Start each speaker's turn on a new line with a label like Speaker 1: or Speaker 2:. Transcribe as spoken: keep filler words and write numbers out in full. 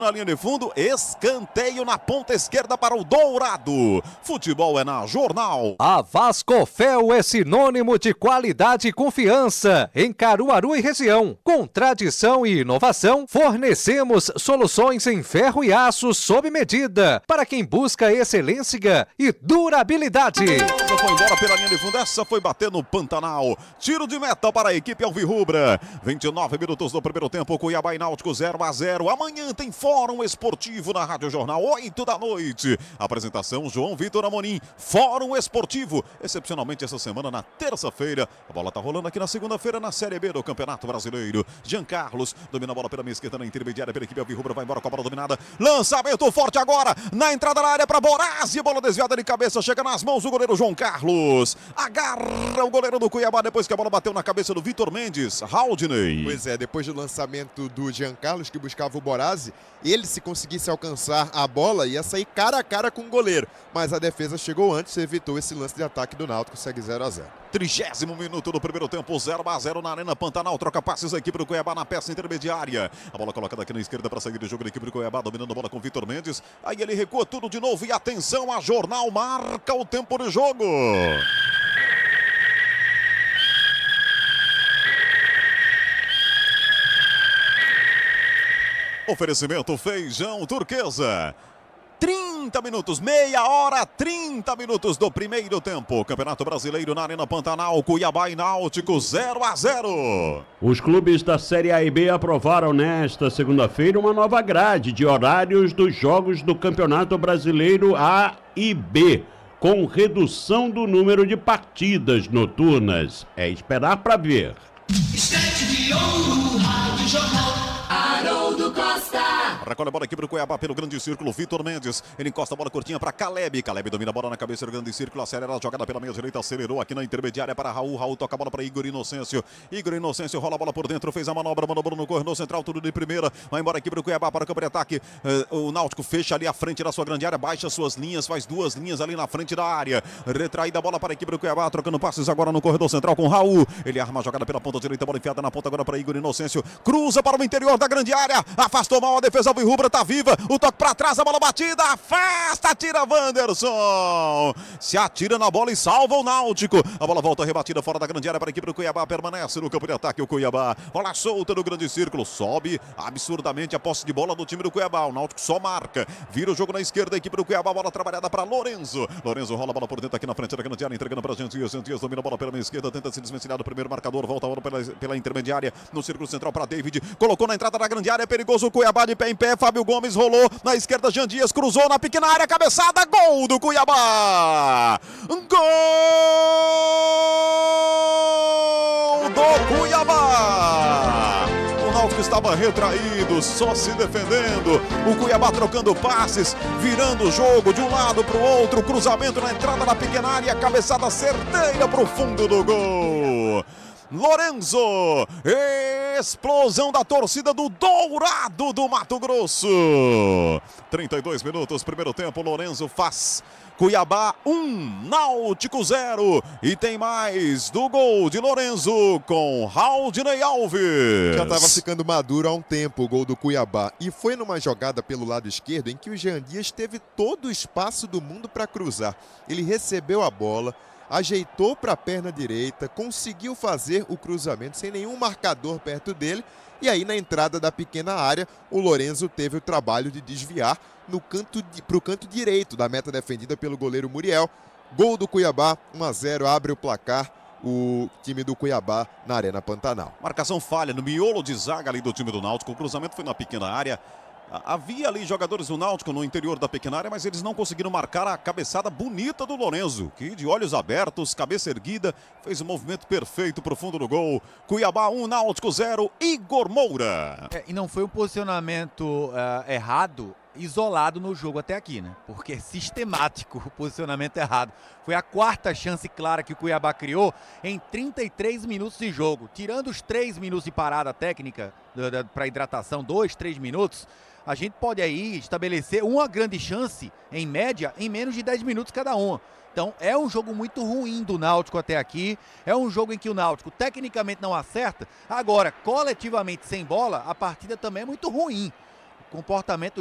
Speaker 1: Na linha de fundo, escanteio na ponta esquerda para o Dourado. Futebol é na Jornal.
Speaker 2: A Vascofel é sinônimo de qualidade e confiança em Caruaru e região. Com tradição e inovação, fornecemos soluções em ferro e aço sob medida para quem busca excelência e durabilidade.
Speaker 1: Essa foi embora pela linha de fundo, essa foi bater no Pantanal. Tiro de meta para a equipe alvirrubra. vinte e nove minutos do primeiro tempo, Cuiabá e Náutico zero a zero. Amanhã tem Fórum Esportivo na Rádio Jornal, oito da noite. Apresentação João Vitor Amorim. Fórum Esportivo, excepcionalmente essa semana na terça-feira. A bola tá rolando aqui na segunda-feira na Série B do Campeonato Brasileiro. Jean Carlos domina a bola pela minha esquerda na intermediária pela equipe alvirrubra, vai embora com a bola dominada. Lançamento forte agora na entrada da área para Borazzi. Bola desviada de cabeça, chega nas mãos do goleiro João Carlos. Agarra o goleiro do Cuiabá depois que a bola bateu na cabeça do Vitor Mendes. Haldney.
Speaker 3: Pois é, depois do lançamento do Jean Carlos que buscava o Borazzi, ele, se conseguisse alcançar a bola, ia sair cara a cara com o goleiro. Mas a defesa chegou antes e evitou esse lance de ataque do Náutico, segue zero a zero.
Speaker 1: Trigésimo minuto do primeiro tempo, zero a zero na Arena Pantanal. Troca passes a equipe do Cuiabá na peça intermediária. A bola colocada aqui na esquerda para sair do jogo da equipe do Cuiabá, dominando a bola com o Vitor Mendes. Aí ele recua tudo de novo e atenção, a Jornal marca o tempo de jogo. Oferecimento Feijão Turquesa. trinta minutos, meia hora, trinta minutos do primeiro tempo. Campeonato Brasileiro na Arena Pantanal, Cuiabá e Náutico zero a zero.
Speaker 4: Os clubes da Série A e B aprovaram nesta segunda-feira uma nova grade de horários dos jogos do Campeonato Brasileiro A e B, com redução do número de partidas noturnas. É esperar para ver.
Speaker 5: Estante de ouro, Rádio Jornal, Haroldo Costa.
Speaker 1: Recolhe a bola aqui para o Cuiabá pelo grande círculo, Vitor Mendes. Ele encosta a bola curtinha para Caleb. Caleb domina a bola na cabeça do grande círculo, acelera a jogada pela meia direita, acelerou aqui na intermediária para Raul. Raul toca a bola para Igor Inocêncio. Igor Inocêncio rola a bola por dentro, fez a manobra, mandou a bola no corredor central, tudo de primeira. Vai embora aqui para o Cuiabá para o campo de ataque. Uh, o Náutico fecha ali à frente da sua grande área, baixa suas linhas, faz duas linhas ali na frente da área. Retraída a bola para a equipe do Cuiabá, trocando passes agora no corredor central com Raul. Ele arma a jogada pela ponta direita, bola enfiada na ponta agora para Igor Inocêncio. Cruza para o interior da grande área, afastou mal a defesa alvirrubra, tá viva. O toque para trás, a bola batida, afasta, tira Wanderson. Se atira na bola e salva o Náutico. A bola volta rebatida fora da grande área para a equipe do Cuiabá, permanece no campo de ataque o Cuiabá. Bola solta no grande círculo, sobe absurdamente a posse de bola do time do Cuiabá. O Náutico só marca, vira o jogo na esquerda, a equipe do Cuiabá, bola trabalhada para Lorenzo. Lorenzo rola a bola por dentro aqui na frente da grande área, entregando para Gentias. Gentias domina a bola pela minha esquerda, tenta se desvencilhar do primeiro marcador, volta a bola pela, pela intermediária, no círculo central para David. Colocou na entrada da grande área, é perigoso o Cuiabá de pé em pé. Fábio Gomes rolou na esquerda, Jean Dias cruzou na pequena área, cabeçada, gol do Cuiabá! Gol do Cuiabá! O Náutico estava retraído, só se defendendo. O Cuiabá trocando passes, virando o jogo de um lado para o outro. Cruzamento na entrada da pequena área, cabeçada certeira para o fundo do gol. Lorenzo, explosão da torcida do Dourado do Mato Grosso. trinta e dois minutos, primeiro tempo, Lorenzo faz Cuiabá um, Náutico zero. E tem mais do gol de Lorenzo com Haldney Alves.
Speaker 3: Já estava ficando maduro há um tempo o gol do Cuiabá. E foi numa jogada pelo lado esquerdo em que o Jean Dias teve todo o espaço do mundo para cruzar. Ele recebeu a bola, ajeitou para a perna direita, conseguiu fazer o cruzamento sem nenhum marcador perto dele. E aí, na entrada da pequena área, o Lorenzo teve o trabalho de desviar no canto para o canto direito da meta defendida pelo goleiro Muriel. Gol do Cuiabá, um a zero, abre o placar o time do Cuiabá na Arena Pantanal.
Speaker 1: Marcação falha no miolo de zaga ali do time do Náutico. O cruzamento foi na pequena área. Havia ali jogadores do Náutico no interior da pequena área, mas eles não conseguiram marcar a cabeçada bonita do Lorenzo, que de olhos abertos, cabeça erguida, fez o um movimento perfeito para o fundo do gol. Cuiabá um, Náutico zero, Igor Moura.
Speaker 6: É, e não foi um posicionamento uh, errado, isolado no jogo até aqui, né? Porque é sistemático o posicionamento errado. Foi a quarta chance clara que o Cuiabá criou em trinta e três minutos de jogo. Tirando os três minutos de parada técnica para hidratação, dois, três minutos, a gente pode aí estabelecer uma grande chance, em média, em menos de dez minutos cada uma. Então é um jogo muito ruim do Náutico até aqui, é um jogo em que o Náutico tecnicamente não acerta, agora coletivamente sem bola, a partida também é muito ruim. comportamento